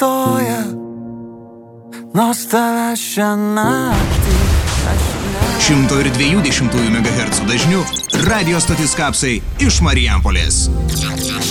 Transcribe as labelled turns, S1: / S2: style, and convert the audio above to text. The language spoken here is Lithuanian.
S1: sustoja, nors tave šią naktį aš
S2: 102,2 MHz dažniu radio stotis Kapsai iš Marijampolės.